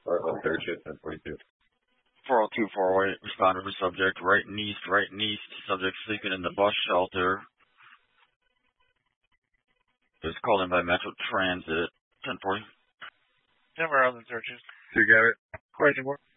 Or on third shift, 1042. 402, 408, responded for subject, right and east, subject sleeping in the bus shelter. It was called in by Metro Transit, 1040. Never other searches. You got it. Question mark.